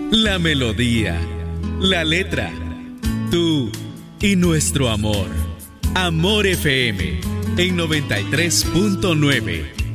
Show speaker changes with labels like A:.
A: La melodía, la letra, tú y nuestro amor. Amor FM en 93.9.